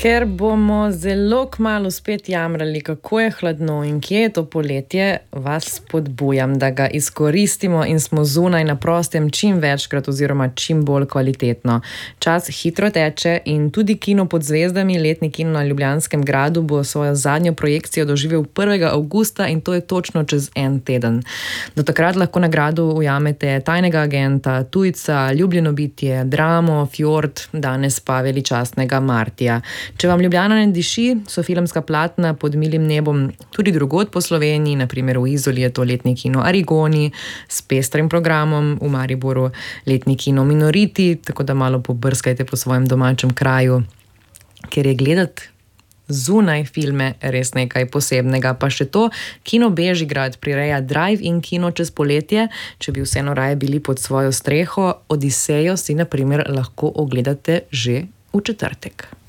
Ker bomo zelo kmalu spet jamrali, kako je hladno in kje je to poletje, vas spodbujam, da ga izkoristimo in smo zunaj na prostem čim večkrat oziroma čim bolj kvalitetno. Čas hitro teče in tudi Kino pod zvezdami, letni kino na Ljubljanskem gradu, bo svojo zadnjo projekcijo doživel 1. avgusta in to je točno čez en teden. Do takrat lahko na gradu ujamete Tajnega agenta, Tujca, Ljubljeno bitje, Dramo, Fjord, danes pa veličastnega Martija. Če vam Ljubljana ne diši, so filmska platna pod milim nebom tudi drugod po Sloveniji, naprimer v Izoli je to letni kino Arigoni s pestrim programom, v Mariboru letni kino Minoriti, tako da malo pobrskajte po svojem domačem kraju, ker je gledati zunaj filme res nekaj posebnega. Pa še to, Kino Bežigrad prireja drive-in kino čez poletje. Če bi vseeno raje bili pod svojo streho, Odisejo si na primer lahko ogledate že v četrtek.